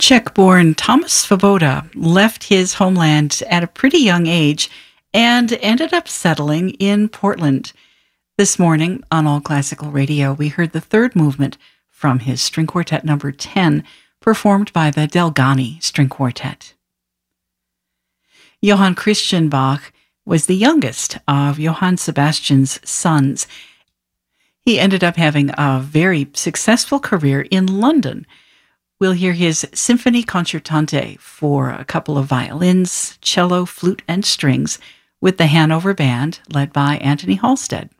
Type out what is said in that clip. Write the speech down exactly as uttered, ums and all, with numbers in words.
Czech-born Thomas Svoboda left his homeland at a pretty young age and ended up settling in Portland. This morning on All Classical Radio, we heard the third movement from his String Quartet number ten, performed by the Delgani String Quartet. Johann Christian Bach was the youngest of Johann Sebastian's sons. He ended up having a very successful career in London. We'll hear his Symphonie Concertante for a couple of violins, cello, flute, and strings with the Hanover Band led by Anthony Halstead.